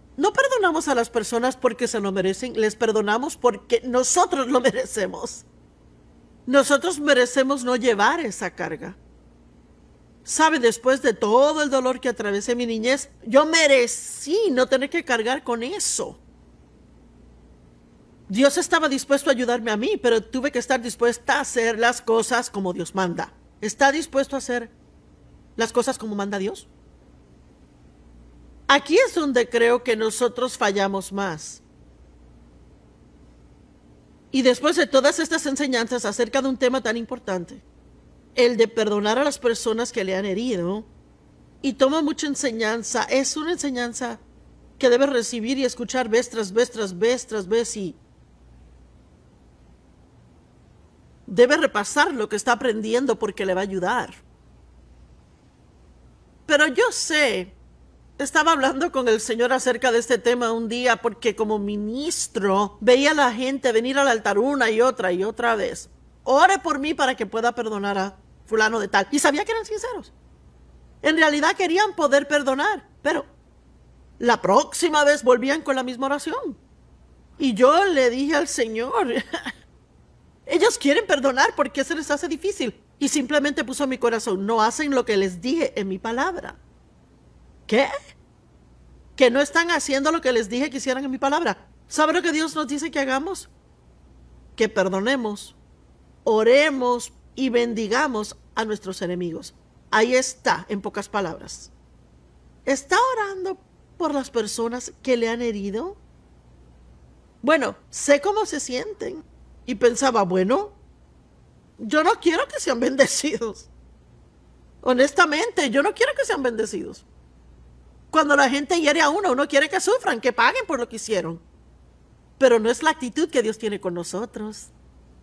No perdonamos a las personas porque se lo merecen, les perdonamos porque nosotros lo merecemos. Nosotros merecemos no llevar esa carga. ¿Sabe? Después de todo el dolor que atravesé mi niñez, yo merecí no tener que cargar con eso. Dios estaba dispuesto a ayudarme a mí, pero tuve que estar dispuesta a hacer las cosas como Dios manda. ¿Está dispuesto a hacer las cosas como manda Dios? Aquí es donde creo que nosotros fallamos más. Y después de todas estas enseñanzas acerca de un tema tan importante, el de perdonar a las personas que le han herido, y toma mucha enseñanza, es una enseñanza que debe recibir y escuchar vez tras vez, tras vez, tras vez, y debe repasar lo que está aprendiendo porque le va a ayudar. Pero yo sé, estaba hablando con el Señor acerca de este tema un día porque como ministro veía a la gente venir al altar una y otra vez. Ore por mí para que pueda perdonar a fulano de tal. Y sabía que eran sinceros. En realidad querían poder perdonar, pero la próxima vez volvían con la misma oración. Y yo le dije al Señor, ellos quieren perdonar porque se les hace difícil. Y simplemente puso en mi corazón, no hacen lo que les dije en mi palabra. ¿Qué? Que no están haciendo lo que les dije que hicieran en mi palabra. ¿Sabe lo que Dios nos dice que hagamos? Que perdonemos, oremos y bendigamos a nuestros enemigos. Ahí está, en pocas palabras. ¿Está orando por las personas que le han herido? Bueno, sé cómo se sienten. Y pensaba, bueno, yo no quiero que sean bendecidos. Honestamente, yo no quiero que sean bendecidos. Cuando la gente hiere a uno quiere que sufran, que paguen por lo que hicieron. Pero no es la actitud que Dios tiene con nosotros.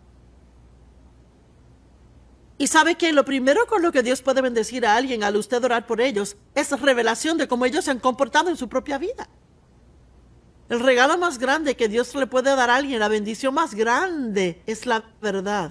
Y sabe que lo primero con lo que Dios puede bendecir a alguien al usted orar por ellos es revelación de cómo ellos se han comportado en su propia vida. El regalo más grande que Dios le puede dar a alguien, la bendición más grande, es la verdad.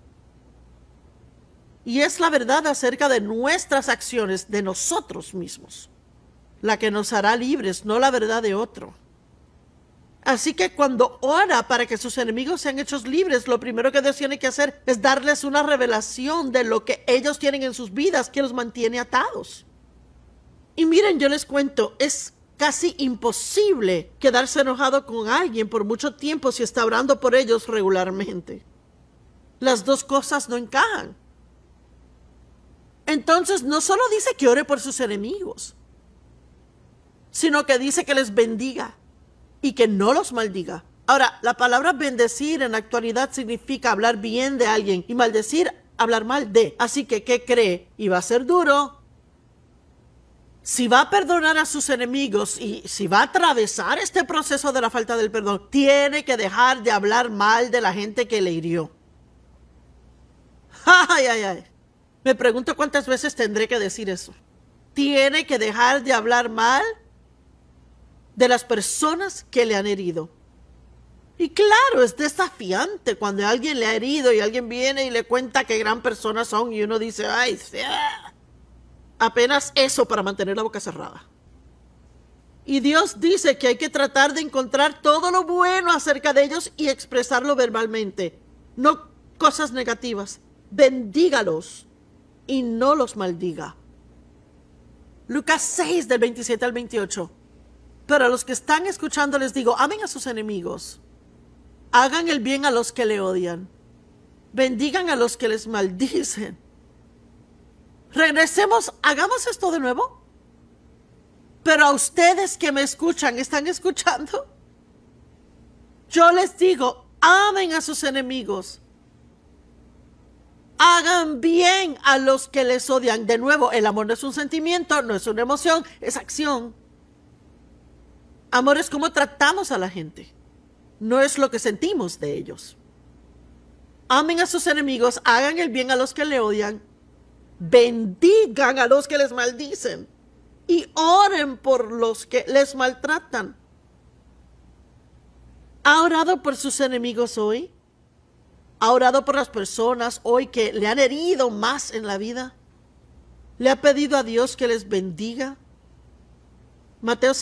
Y es la verdad acerca de nuestras acciones, de nosotros mismos, la que nos hará libres, no la verdad de otro. Así que cuando ora para que sus enemigos sean hechos libres, lo primero que Dios tiene que hacer es darles una revelación de lo que ellos tienen en sus vidas que los mantiene atados. Y miren, yo les cuento, es casi imposible quedarse enojado con alguien por mucho tiempo si está orando por ellos regularmente. Las dos cosas no encajan. Entonces, no solo dice que ore por sus enemigos, sino que dice que les bendiga y que no los maldiga. Ahora, la palabra bendecir en la actualidad significa hablar bien de alguien y maldecir, hablar mal de. Así que, ¿qué cree? Y va a ser duro. Si va a perdonar a sus enemigos y si va a atravesar este proceso de la falta del perdón, tiene que dejar de hablar mal de la gente que le hirió. Ay, ay, ay. Me pregunto cuántas veces tendré que decir eso. Tiene que dejar de hablar mal de las personas que le han herido. Y claro, es desafiante cuando alguien le ha herido y alguien viene y le cuenta qué gran personas son y uno dice, ay, apenas eso para mantener la boca cerrada. Y Dios dice que hay que tratar de encontrar todo lo bueno acerca de ellos y expresarlo verbalmente, no cosas negativas. Bendígalos y no los maldiga. Lucas 6 del 27 al 28. Pero a los que están escuchando les digo, amen a sus enemigos, hagan el bien a los que le odian, bendigan a los que les maldicen. Regresemos, hagamos esto de nuevo. Pero a ustedes que me escuchan, ¿están escuchando? Yo les digo, amen a sus enemigos, hagan bien a los que les odian. De nuevo, el amor no es un sentimiento, no es una emoción, es acción. Amor es cómo tratamos a la gente, no es lo que sentimos de ellos. Amen a sus enemigos, hagan el bien a los que le odian, bendigan a los que les maldicen y oren por los que les maltratan. ¿Ha orado por sus enemigos hoy? ¿Ha orado por las personas hoy que le han herido más en la vida? ¿Le ha pedido a Dios que les bendiga? Mateo